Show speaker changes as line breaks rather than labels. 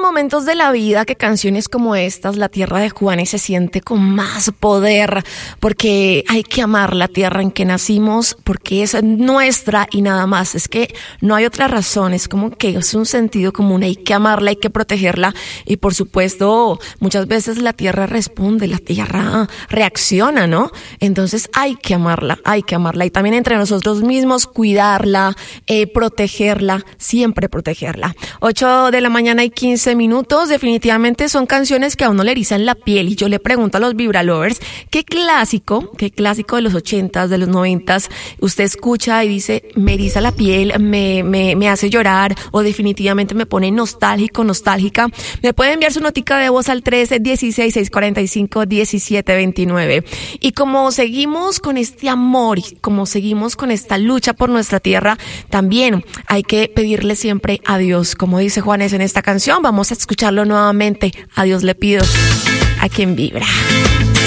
momentos de la vida que canciones como estas, La Tierra de Juanes, se siente con más poder, porque hay que amar la tierra en que nacimos, porque es nuestra y nada más. Es que no hay otra razón, es como que es un sentido común, hay que amarla, hay que protegerla, y por supuesto, muchas veces la tierra responde, la tierra reacciona, ¿no? Entonces hay que amarla, y también entre nosotros mismos cuidarla, protegerla, siempre protegerla. 8 de la mañana y 15 minutos, definitivamente son canciones que a uno le erizan la piel, y yo le pregunto a los Vibralovers, ¿qué clásico de los 80s, de los 90s, usted escucha y dice, me eriza la piel, me hace llorar, o definitivamente me pone nostálgica? Me puede enviar su notica de voz al 316-645-1729. Y como seguimos con este amor, y como seguimos con esta lucha por nuestra tierra, también hay que pedirle siempre a Dios, como dice Juanes en esta canción. Vamos a escucharlo nuevamente. A Dios le pido, a quien vibra.